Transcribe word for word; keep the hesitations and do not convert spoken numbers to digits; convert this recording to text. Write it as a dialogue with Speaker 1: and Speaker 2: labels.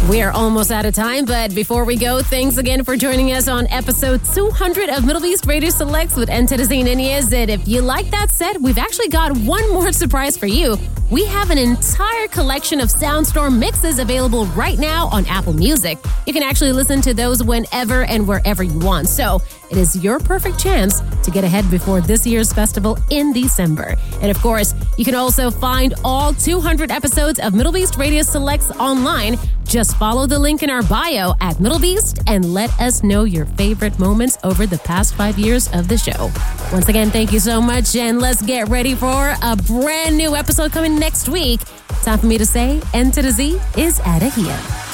Speaker 1: We are almost out of time, but before we go, thanks again for joining us on episode two hundred of Middle East Radio Selects with Enterzine Inez. And if you like that set, we've actually got one more surprise for you. We have an entire collection of Soundstorm mixes available right now on Apple Music. You can actually listen to those whenever and wherever you want. So it is your perfect chance to get ahead before this year's festival in December. And of course, you can also find all two hundred episodes of Middle East Radio Selects online. Just follow the link in our bio at Middle East and let us know your favorite moments over the past five years of the show. Once again, thank you so much, and let's get ready for a brand new episode coming next week. Time for me to say, N to the Z is out of here.